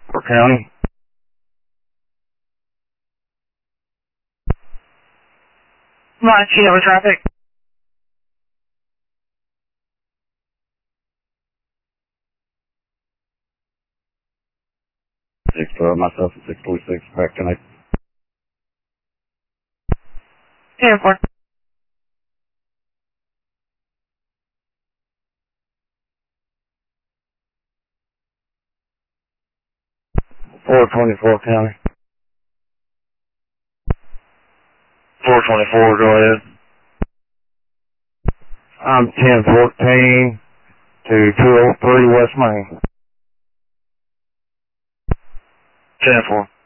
for county. Come on, Cheeto traffic. 612, myself at 646, back connect. 10-4. Four 24 county. 424, go ahead. I'm 1014 to 203 West Main. 10-4.